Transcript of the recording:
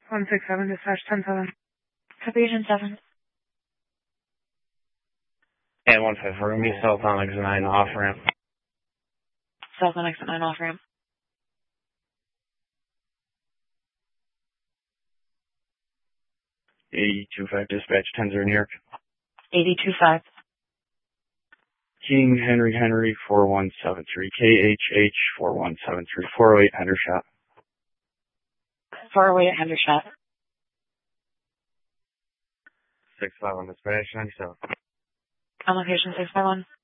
167 dispatch 10-7. Copy 10-7. And 154, gonna be south on exit 9 off ramp. South on exit 9 off ramp. 82-5 dispatch 10-0 New York. 82-5. King Henry 4173. KHH 4173. 408 Hendershot. 408 Hendershot. 651 dispatch 97. On location 651.